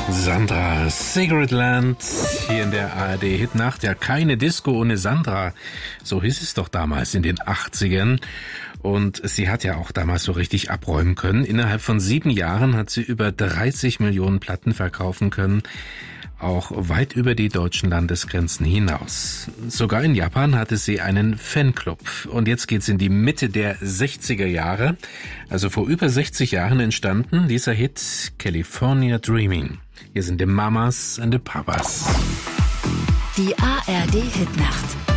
Sandra Secretland hier in der ARD Hitnacht. Ja, keine Disco ohne Sandra. So hieß es doch damals in den 80ern. Und sie hat ja auch damals so richtig abräumen können. Innerhalb von 7 Jahren hat sie über 30 Millionen Platten verkaufen können. Auch weit über die deutschen Landesgrenzen hinaus. Sogar in Japan hatte sie einen Fanclub. Und jetzt geht's in die Mitte der 60er Jahre. Also vor über 60 Jahren entstanden dieser Hit California Dreaming. Hier sind die Mamas und die Papas. Die ARD Hitnacht.